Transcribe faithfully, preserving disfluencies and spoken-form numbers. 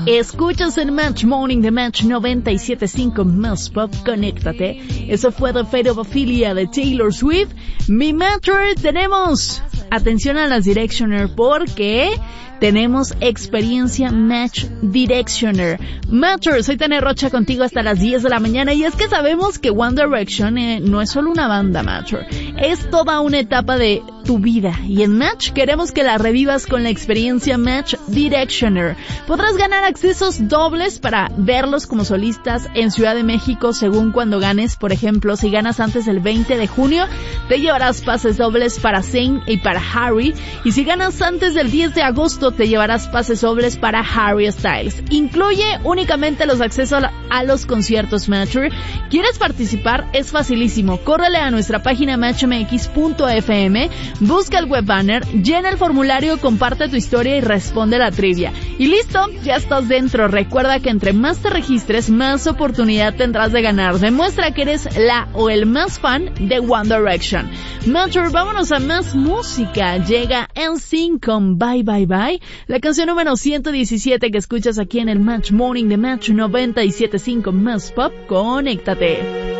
Escuchas el Match Morning de Match noventa y siete punto cinco más Pop, conéctate. Eso fue The Fate of Ophelia de Taylor Swift. Mi Matter, tenemos atención a las Directioner porque tenemos experiencia Match Directioner. Matter, soy Tania Rocha contigo hasta las diez de la mañana y es que sabemos que One Direction eh, no es solo una banda, Matter. Es toda una etapa de tu vida y en Match queremos que la revivas con la experiencia Match Directioner. Podrás ganar accesos dobles para verlos como solistas en Ciudad de México según cuando ganes. Por ejemplo, si ganas antes del veinte de junio, te llevarás pases dobles para Zayn y para Harry. Y si ganas antes del diez de agosto, te llevarás pases dobles para Harry Styles. Incluye únicamente los accesos a los conciertos Matter. ¿Quieres participar? Es facilísimo. Córrele a nuestra página match m x punto f m, busca el web banner, llena el formulario, comparte tu historia y responde la trivia. Y listo, ya estás dentro. Recuerda que entre más te registres, más oportunidad tendrás de ganar. Demuestra que eres la o el más fan de One Direction. Matter, vámonos a más música. Llega N Sync con Bye Bye Bye, la canción número ciento diecisiete que escuchas aquí en el Match Morning de Match noventa y siete punto cinco más Pop. Conéctate.